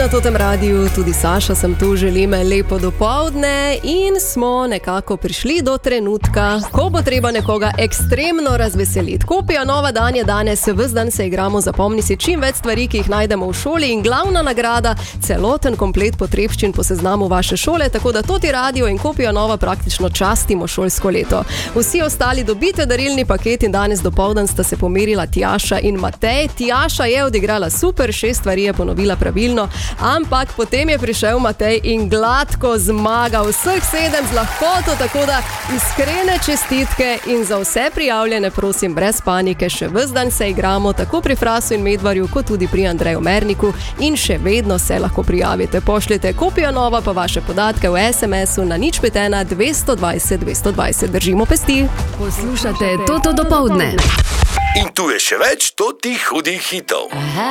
na Totem Radiu, tudi Saša sem tu, želim lepo dopoldne in smo nekako prišli do trenutka, ko bo treba nekoga ekstremno razveseliti. Kopija nova dan je danes, ves dan se igramo, zapomni si čim več stvari, ki jih najdemo v šoli in glavna nagrada, celoten komplet potrebščin po seznamu vaše šole, tako da Toti Radio in Kopija nova praktično častimo šolsko leto. Vsi ostali dobite darilni paket in danes dopoldan sta se pomerila Tjaša in Matej. Tjaša je odigrala super, 6 stvari je ponovila pravilno, ampak potem je prišel Matej in gladko zmagal vseh 7 z lahkoto, tako da iskrene čestitke in za vse prijavljene prosim brez panike, še ves dan se igramo tako pri Frasu in Medvarju kot tudi pri Andreju Merniku in še vedno se lahko prijavite. Pošljite Kopija nova pa vaše podatke v SMS-u na 051 220 220. Držimo pesti. Poslušate Toto dopoldne. In tu je še več totih hudih hitov.